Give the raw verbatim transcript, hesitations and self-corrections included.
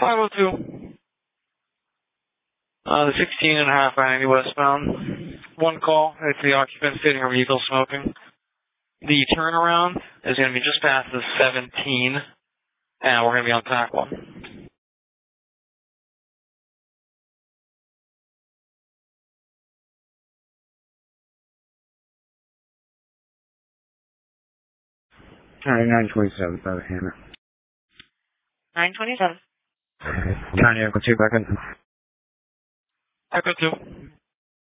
five oh two. Uh, the sixteen and a half I ninety westbound. One call. It's the occupant sitting in a vehicle smoking. The turnaround is going to be just past the seventeen, and we're going to be on tack one. Alright, nine twenty-seven, by the hammer. nine twenty-seven. Johnny Echo two, back in. Echo two.